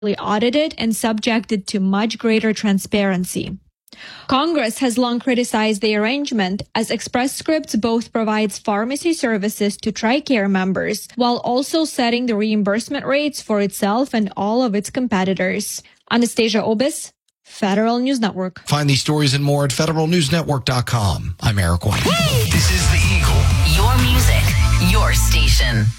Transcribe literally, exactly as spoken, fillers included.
audited and subjected to much greater transparency. Congress has long criticized the arrangement, as Express Scripts both provides pharmacy services to TRICARE members while also setting the reimbursement rates for itself and all of its competitors. Anastasia Obis, Federal News Network. Find these stories and more at federal news network dot com. I'm Eric White. This is The Eagle. Your music, your station.